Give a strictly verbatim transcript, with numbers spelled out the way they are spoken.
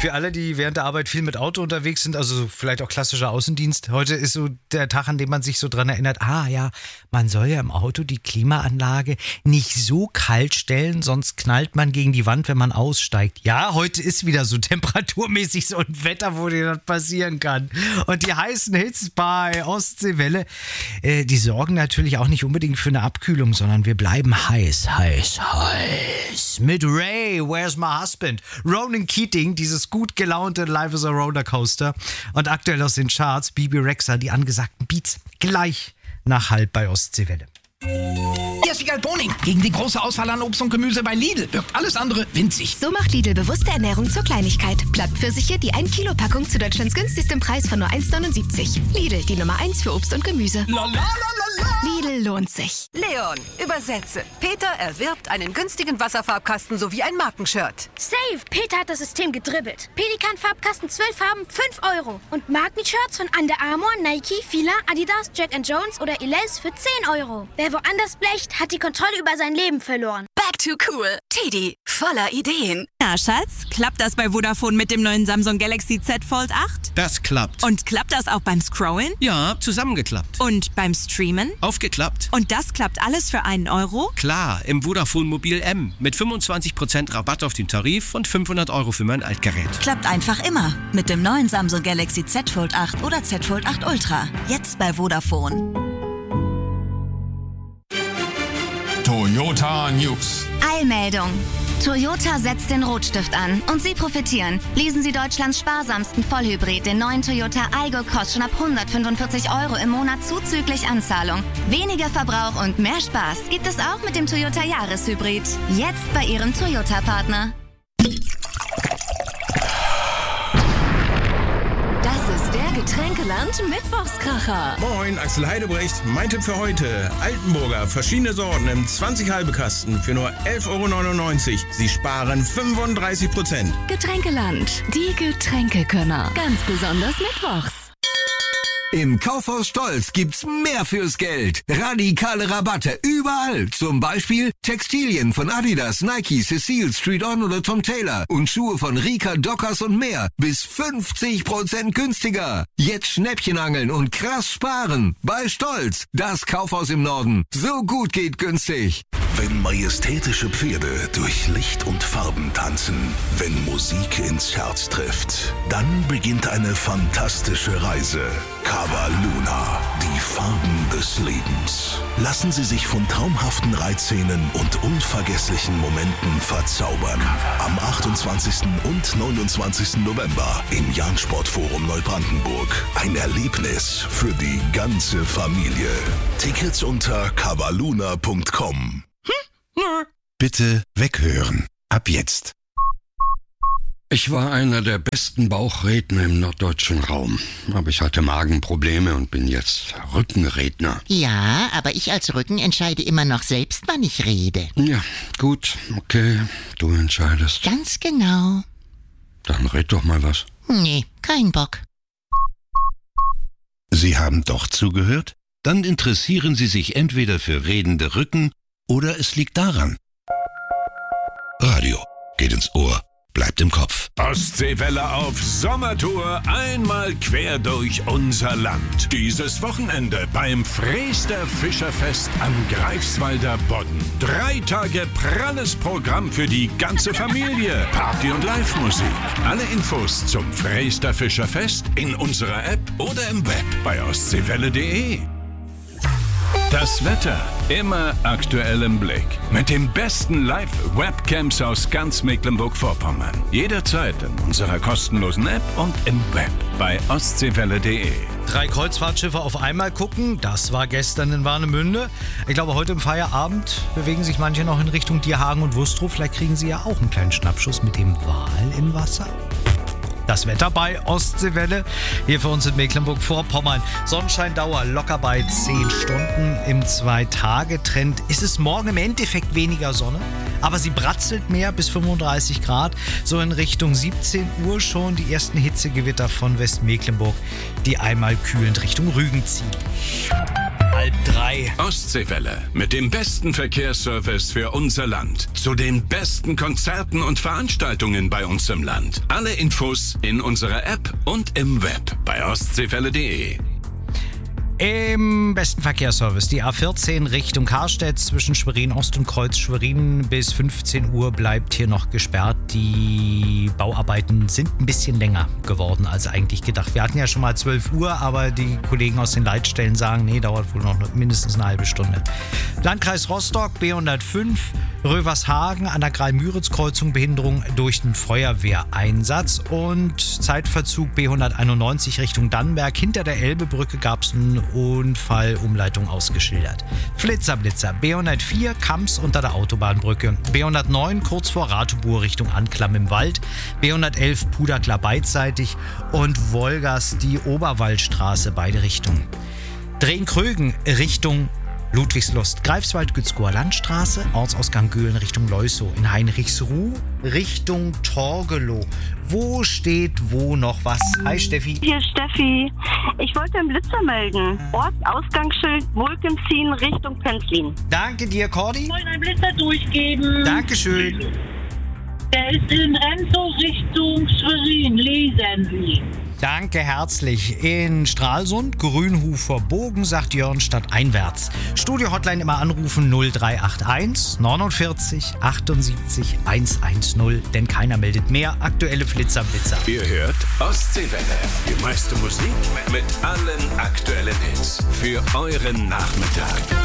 Für alle, die während der Arbeit viel mit Auto unterwegs sind, also vielleicht auch klassischer Außendienst, heute ist so der Tag, an dem man sich so dran erinnert, ah ja, man soll ja im Auto die Klimaanlage nicht so kalt stellen, sonst knallt man gegen die Wand, wenn man aussteigt. Ja, heute ist wieder so temperaturmäßig so ein Wetter, wo dir das passieren kann. Und die heißen Hits bei Ostseewelle, äh, die sorgen natürlich auch nicht unbedingt für eine Abkühlung, sondern wir bleiben heiß, heiß, heiß. Mit Ray, Where's My Husband? Ronan Keating, dieses gut gelaunte Life is a Rollercoaster. Und aktuell aus den Charts Bibi Rexha, die angesagten Beats, gleich nach Halt bei Ostseewelle. Jessica Boning gegen die große Auswahl an Obst und Gemüse bei Lidl wirkt alles andere winzig. So macht Lidl bewusste Ernährung zur Kleinigkeit. Blattpfirsiche, die ein Kilo Packung zu Deutschlands günstigstem Preis von nur eins neunundsiebzig. Lidl, die Nummer eins für Obst und Gemüse. La, la, la, la, la. Lidl lohnt sich. Leon, übersetze. Peter erwirbt einen günstigen Wasserfarbkasten sowie ein Markenshirt. Safe! Peter hat das System gedribbelt. Pelikan-Farbkasten zwölf Farben, fünf Euro. Und Markenshirts von Under Armour, Nike, Fila, Adidas, Jack and Jones oder Elize für zehn Euro. Wer woanders blecht, hat die Kontrolle über sein Leben verloren. Back to cool. Teddy, voller Ideen. Ja, Schatz, klappt das bei Vodafone mit dem neuen Samsung Galaxy Z Fold acht? Das klappt. Und klappt das auch beim Scrollen? Ja, zusammengeklappt. Und beim Streamen? Aufgeklappt. Und das klappt alles für einen Euro? Klar, im Vodafone Mobil M mit fünfundzwanzig Prozent Rabatt auf den Tarif und fünfhundert Euro für mein Altgerät. Klappt einfach immer mit dem neuen Samsung Galaxy Z Fold acht oder Z Fold acht Ultra. Jetzt bei Vodafone. Toyota News. Eilmeldung. Toyota setzt den Rotstift an und Sie profitieren. Lesen Sie Deutschlands sparsamsten Vollhybrid, den neuen Toyota Aygo Cross schon ab hundertfünfundvierzig Euro im Monat zuzüglich Anzahlung. Weniger Verbrauch und mehr Spaß gibt es auch mit dem Toyota Jahreshybrid. Jetzt bei Ihrem Toyota-Partner. Das ist der Getränkeland Mittwochskracher. Moin, Axel Heidebrecht. Mein Tipp für heute. Altenburger, verschiedene Sorten im zwanzig halbe Kasten für nur elf Euro neunundneunzig. Sie sparen fünfunddreißig Prozent. Getränkeland, die Getränkekönner. Ganz besonders mittwochs. Im Kaufhaus Stolz gibt's mehr fürs Geld. Radikale Rabatte überall. Zum Beispiel Textilien von Adidas, Nike, Cecile, Street On oder Tom Taylor und Schuhe von Rika, Dockers und mehr. Bis fünfzig Prozent günstiger. Jetzt Schnäppchen angeln und krass sparen. Bei Stolz, das Kaufhaus im Norden. So gut geht günstig. Wenn majestätische Pferde durch Licht und Farben tanzen, wenn Musik ins Herz trifft, dann beginnt eine fantastische Reise. Cava Luna, die Farben des Lebens. Lassen Sie sich von traumhaften Reitszenen und unvergesslichen Momenten verzaubern. Am achtundzwanzigsten und neunundzwanzigsten November im Jagdsportforum Neubrandenburg. Ein Erlebnis für die ganze Familie. Tickets unter cavaluna punkt com. Bitte weghören. Ab jetzt. Ich war einer der besten Bauchredner im norddeutschen Raum. Aber ich hatte Magenprobleme und bin jetzt Rückenredner. Ja, aber ich als Rücken entscheide immer noch selbst, wann ich rede. Ja, gut, okay, du entscheidest. Ganz genau. Dann red doch mal was. Nee, kein Bock. Sie haben doch zugehört? Dann interessieren Sie sich entweder für redende Rücken oder es liegt daran. Radio geht ins Ohr, bleibt im Kopf. Ostseewelle auf Sommertour, einmal quer durch unser Land. Dieses Wochenende beim Freester Fischerfest am Greifswalder Bodden. Drei Tage pralles Programm für die ganze Familie. Party und Live-Musik. Alle Infos zum Freester Fischerfest in unserer App oder im Web bei ostseewelle punkt de. Das Wetter immer aktuell im Blick. Mit den besten Live-Webcams aus ganz Mecklenburg-Vorpommern. Jederzeit in unserer kostenlosen App und im Web bei ostseewelle punkt de. Drei Kreuzfahrtschiffe auf einmal gucken, das war gestern in Warnemünde. Ich glaube, heute im Feierabend bewegen sich manche noch in Richtung Dierhagen und Wustrow. Vielleicht kriegen sie ja auch einen kleinen Schnappschuss mit dem Wal im Wasser. Das Wetter bei Ostseewelle, hier für uns in Mecklenburg-Vorpommern. Sonnenscheindauer locker bei zehn Stunden. Im Zwei-Tage-Trend ist es morgen im Endeffekt weniger Sonne, aber sie bratzelt mehr bis fünfunddreißig Grad. So in Richtung siebzehn Uhr schon die ersten Hitzegewitter von Westmecklenburg, die einmal kühlend Richtung Rügen ziehen. halb drei. Ostseewelle mit dem besten Verkehrsservice für unser Land. Zu den besten Konzerten und Veranstaltungen bei uns im Land. Alle Infos in unserer App und im Web bei ostseewelle punkt de. Im besten Verkehrsservice. Die A vierzehn Richtung Karstedt zwischen Schwerin Ost und Kreuz Schwerin bis fünfzehn Uhr bleibt hier noch gesperrt. Die Bauarbeiten sind ein bisschen länger geworden als eigentlich gedacht. Wir hatten ja schon mal zwölf Uhr, aber die Kollegen aus den Leitstellen sagen, nee, dauert wohl noch mindestens eine halbe Stunde. Landkreis Rostock, B hundertfünf, Rövershagen an der Greil-Müritz-Kreuzung, Behinderung durch den Feuerwehreinsatz und Zeitverzug B hunderteinundneunzig Richtung Dannenberg. Hinter der Elbebrücke gab es einen Unfall, Umleitung ausgeschildert. Flitzer, Blitzer, B hundertvier, Kamps unter der Autobahnbrücke. B hundertneun, kurz vor Ratibur Richtung Anklam im Wald. B hundertelf, Puderklar beidseitig und Wolgast die Oberwaldstraße, beide Richtungen. Drehen-Krögen Richtung Ludwigslust, Greifswald, Gützkower Landstraße, Ortsausgang Göhlen Richtung Leusow, in Heinrichsruh Richtung Torgelow. Wo steht wo noch was? Hi Steffi. Hier ist Steffi. Ich wollte einen Blitzer melden. Ortsausgangsschild Wolkensien Richtung Penzlin. Danke dir, Cordi. Ich wollte einen Blitzer durchgeben. Dankeschön. Der ist in Renzow Richtung Schwerin. Lesen Sie. Danke herzlich. In Stralsund, Grünhufer Bogen, sagt Jörn, statt einwärts. Studio-Hotline immer anrufen null drei acht eins neunundvierzig achtundsiebzig hundertzehn, denn keiner meldet mehr. Aktuelle Flitzer, Blitzer. Ihr hört Ostseewelle. Die meiste Musik mit allen aktuellen Hits für euren Nachmittag.